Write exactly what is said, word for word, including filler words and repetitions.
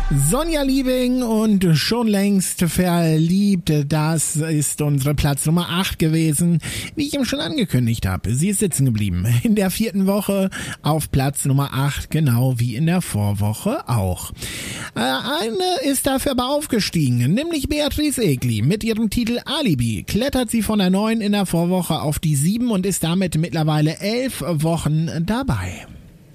Sonja Liebing und schon längst verliebt, das ist unsere Platz Nummer acht gewesen, wie ich ihm schon angekündigt habe. Sie ist sitzen geblieben in der vierten Woche auf Platz Nummer acht, genau wie in der Vorwoche auch. Äh, eine ist dafür aber aufgestiegen, nämlich Beatrice Egli. Mit ihrem Titel Alibi klettert sie von der neun in der Vorwoche auf die sieben und ist damit mittlerweile elf Wochen dabei.